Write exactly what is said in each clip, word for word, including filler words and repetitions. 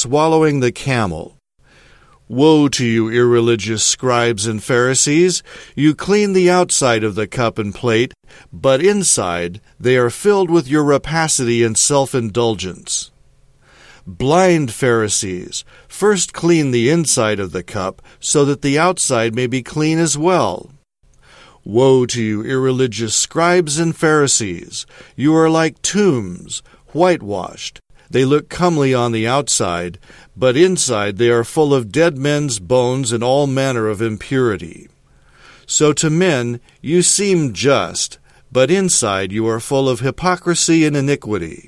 swallowing the camel. Woe to you, irreligious scribes and Pharisees! You clean the outside of the cup and plate, but inside they are filled with your rapacity and self-indulgence. Blind Pharisees, first clean the inside of the cup, so that the outside may be clean as well. Woe to you, irreligious scribes and Pharisees! You are like tombs, whitewashed. They look comely on the outside, but inside they are full of dead men's bones and all manner of impurity. So to men you seem just, but inside you are full of hypocrisy and iniquity.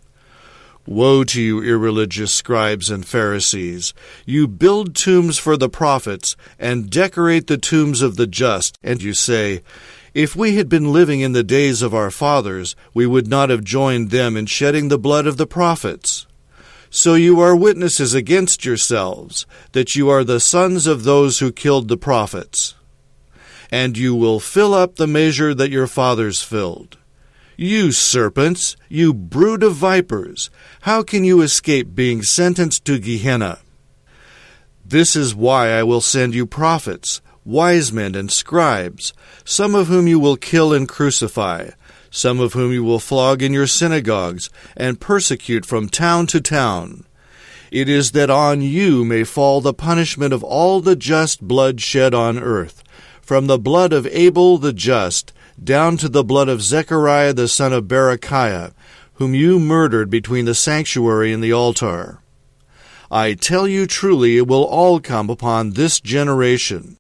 Woe to you, irreligious scribes and Pharisees! You build tombs for the prophets and decorate the tombs of the just, and you say, If we had been living in the days of our fathers, we would not have joined them in shedding the blood of the prophets. So you are witnesses against yourselves, that you are the sons of those who killed the prophets. And you will fill up the measure that your fathers filled. You serpents, you brood of vipers, how can you escape being sentenced to Gehenna? This is why I will send you prophets, wise men and scribes, some of whom you will kill and crucify, some of whom you will flog in your synagogues and persecute from town to town. It is that on you may fall the punishment of all the just blood shed on earth, from the blood of Abel the just, down to the blood of Zechariah the son of Berechiah, whom you murdered between the sanctuary and the altar. I tell you truly, it will all come upon this generation.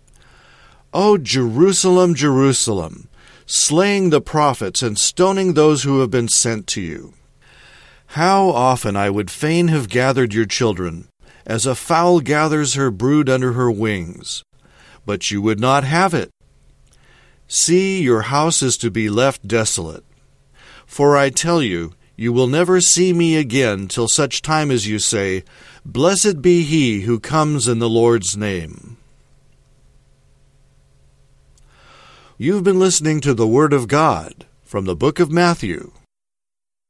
O Jerusalem, Jerusalem, slaying the prophets and stoning those who have been sent to you! How often I would fain have gathered your children, as a fowl gathers her brood under her wings. But you would not have it. See, your house is to be left desolate. For I tell you, you will never see me again till such time as you say, Blessed be he who comes in the Lord's name. You've been listening to the Word of God from the book of Matthew.